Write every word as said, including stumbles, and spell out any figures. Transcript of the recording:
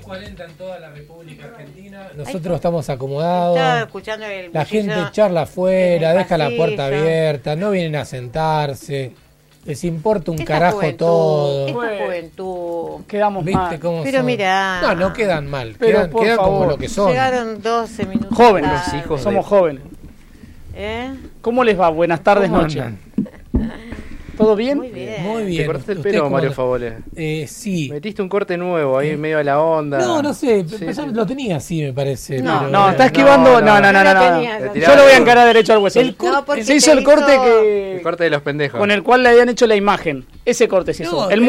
cuarenta en toda la República Argentina. Nosotros estamos acomodados. Estaba escuchando el La bullicio gente charla afuera, en el deja la puerta pasillo. abierta, no vienen a sentarse. Les importa un Esta carajo juventud, todo. Esta Bueno. juventud. Quedamos ¿Viste mal. cómo Pero son? mirá. No, no quedan mal. Pero quedan por quedan como favor. lo que son. Llegaron doce minutos Jóvenes, tarde. hijos de- Somos jóvenes. ¿Eh? ¿Cómo les va? Buenas tardes, ¿Cómo noches. andan? ¿Todo bien? Muy bien. Muy ¿Te bien. cortaste el ¿Usted pelo, cómo Mario anda? Favole? Eh, sí. Metiste un corte nuevo ahí medio a la onda. No, no sé. Sí, pero ya sí. lo tenía así, me parece. No, pero- No, está No, esquivando. No, no, no, no. No no, lo no. tenías, Le no. tiraba Yo lo voy a el- encarar derecho al hueso. El No, porque Se hizo te el corte hizo- que El corte de los pendejos. con el cual le habían hecho la imagen. Ese corte se hizo. No, El